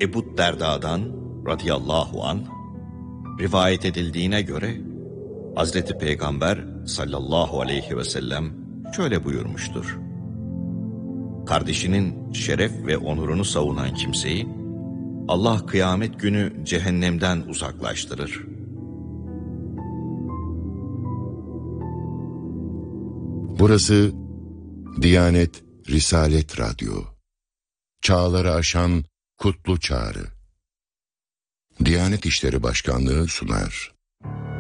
Ebu Derda'dan radıyallahu anh rivayet edildiğine göre Hazreti Peygamber sallallahu aleyhi ve sellem şöyle buyurmuştur: kardeşinin şeref ve onurunu savunan kimseyi Allah kıyamet günü cehennemden uzaklaştırır. Burası Diyanet Risalet Radyo. Çağları aşan kutlu çağrı. Diyanet İşleri Başkanlığı sunar.